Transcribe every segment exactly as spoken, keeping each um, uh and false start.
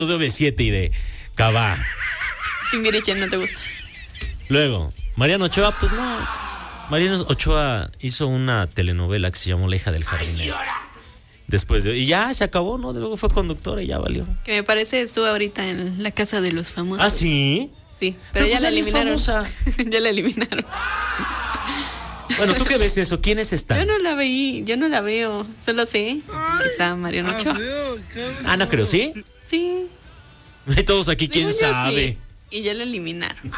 de O V siete y de Cabá. Timbiriche no te gusta. Luego, Mariano Ochoa, pues no. Mariano Ochoa hizo una telenovela que se llamó La hija del jardinero. Después de... Y ya se acabó, ¿no? Luego fue conductora y ya valió. Que me parece estuvo ahorita en La casa de los famosos. ¿Ah, sí? Sí, pero, pero ya pues la eliminaron. Ya la eliminaron. Bueno, ¿tú qué ves eso? ¿Quiénes están? Yo no la veí, yo no la veo. Solo sé que está Mariano Ochoa. Ah, no creo, ¿sí? Sí. Y todos aquí, ¿quién Según yo, sabe? sí. Y ya la eliminaron.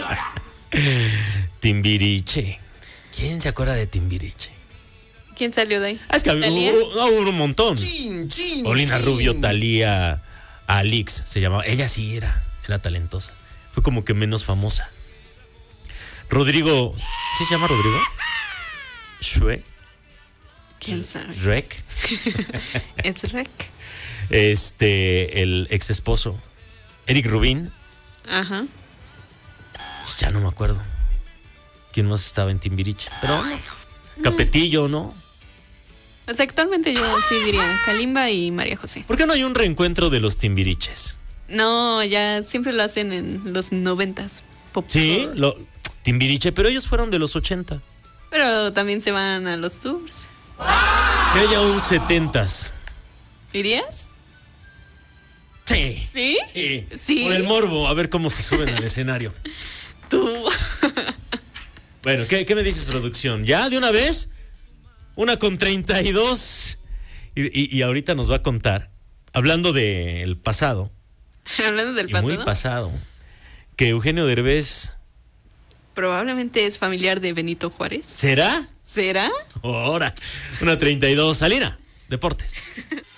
Timbiriche. ¿Quién se acuerda de Timbiriche? ¿Quién salió de ahí? Ah, es que había, hubo, hubo un montón. Chin, chin, Paulina chin. Rubio, Thalía, Alix, se llamaba. Ella sí era, era talentosa. Fue como que menos famosa. Rodrigo, ¿sí se llama Rodrigo? Shrek. ¿Quién sabe? Shrek. Es Rec. Este, el ex esposo, Eric Rubín. Ajá. Ya no me acuerdo quién más estaba en Timbiriche. Pero no. Capetillo, ¿no? O sea, actualmente yo sí diría Kalimba y María José. ¿Por qué no hay un reencuentro de los Timbiriches? No, ya siempre lo hacen en los noventas. Pop Sí, lo, Timbiriche, pero ellos fueron de los ochenta. Pero también se van a los tours. Que haya un setentas. ¿Irías? Sí. ¿Sí? Sí. Sí. Por el morbo, a ver cómo se suben al escenario. Tú. Bueno, ¿qué, ¿qué me dices, producción? ¿Ya de una vez? Una con treinta y dos. Y, y, y ahorita nos va a contar, hablando del pasado. Hablando del y pasado. muy pasado. Que Eugenio Derbez. Probablemente es familiar de Benito Juárez. ¿Será? ¿Será? Ahora. Una treinta y dos. Salina, deportes.